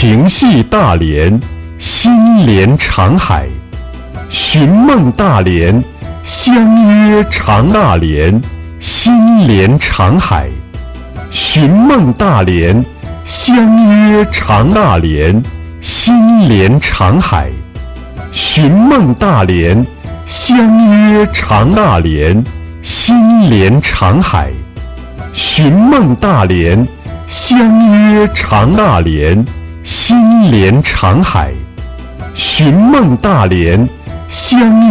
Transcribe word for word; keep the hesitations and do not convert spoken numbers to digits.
情系大连，心连长海。寻梦大连，相约长大连，心连长海。寻梦大连，相约长大连，心连长海。寻梦大连，相约长大连，心连长海。寻梦大连，相约长大连，心连长海。寻梦大连，相